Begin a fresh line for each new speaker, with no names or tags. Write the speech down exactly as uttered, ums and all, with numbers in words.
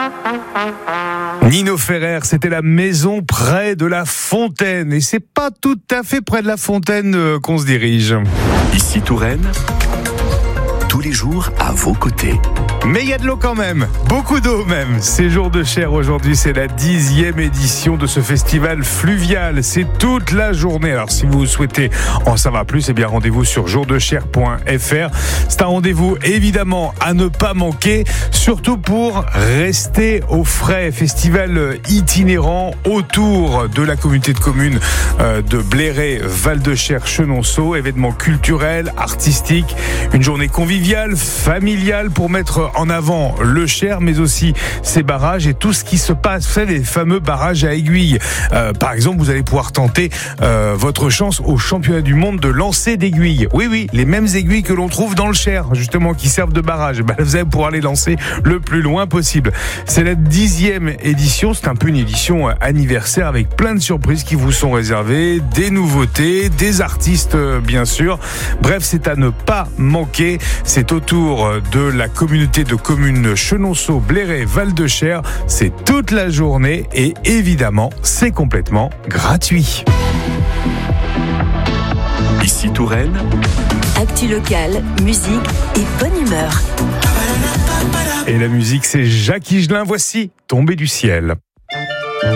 Nino Ferrer, c'était la maison près de la fontaine. Et c'est pas tout à fait près de la fontaine euh, qu'on se dirige.
Ici Touraine, tous les jours à vos côtés.
Mais il y a de l'eau quand même, beaucoup d'eau même. C'est Jour de Cher aujourd'hui, c'est la dixième édition de ce festival fluvial. C'est toute la journée. Alors si vous souhaitez en savoir plus, eh bien rendez-vous sur jour de cher point f r. C'est un rendez-vous évidemment à ne pas manquer, surtout pour rester au frais. Festival itinérant autour de la communauté de communes de Bléré, Val-de-Cher, Chenonceau. Événements culturels, artistiques, une journée conviviale, familiale pour mettre en avant le Cher, mais aussi ses barrages et tout ce qui se passe. Vous savez, les fameux barrages à aiguilles. Euh, par exemple, vous allez pouvoir tenter euh, votre chance au championnat du monde de lancer d'aiguilles. Oui, oui, les mêmes aiguilles que l'on trouve dans le Cher, justement, qui servent de barrage. Ben, vous allez pouvoir les lancer le plus loin possible. C'est la dixième édition. C'est un peu une édition anniversaire avec plein de surprises qui vous sont réservées, des nouveautés, des artistes, bien sûr. Bref, c'est à ne pas manquer. C'est autour de la communauté de communes Chenonceau, Bléré, Val-de-Cher. C'est toute la journée et évidemment, c'est complètement gratuit.
Ici Touraine,
actu locale, musique et bonne humeur.
Et la musique, c'est Jacques Higelin. Voici Tombé du ciel.